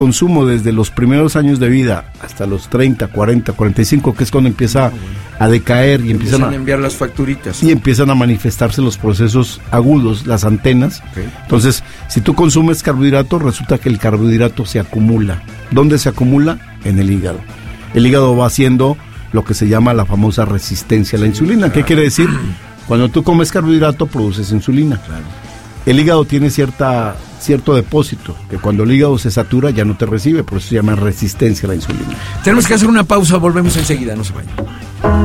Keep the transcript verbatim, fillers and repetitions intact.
consumo desde los primeros años de vida hasta los treinta, cuarenta, cuarenta y cinco, que es cuando empieza a decaer y empiezan, empiezan a a enviar las facturitas. y empiezan a manifestarse los procesos agudos, las antenas. Okay. Entonces, si tú consumes carbohidratos, resulta que el carbohidrato se acumula. ¿Dónde se acumula? En el hígado. El hígado va haciendo lo que se llama la famosa resistencia a la insulina. ¿Qué quiere decir? Cuando tú comes carbohidrato, produces insulina. Claro. El hígado tiene cierta, cierto depósito, que cuando el hígado se satura ya no te recibe, por eso se llama resistencia a la insulina. Tenemos que hacer una pausa, volvemos enseguida, no se vayan.